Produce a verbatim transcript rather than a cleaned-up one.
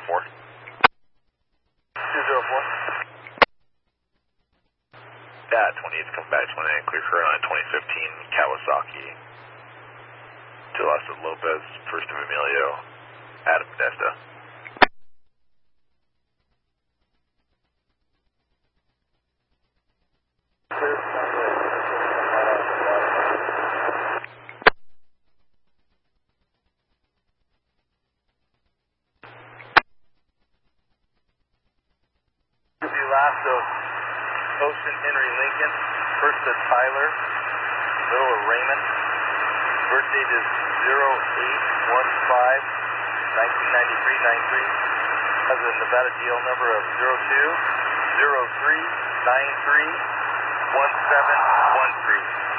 four. two zero four. Yeah, twenty-eight, come back twenty-nine, clear for airline twenty fifteen Kawasaki. To Las Lopez, first of Emilio, Adam Podesta. Last of Ocean Henry Lincoln, first of Tyler, middle of Raymond. Birth date is zero eight one five nineteen ninety-three ninety-three. Has a Nevada D L number of zero two zero three nine three one seven one three.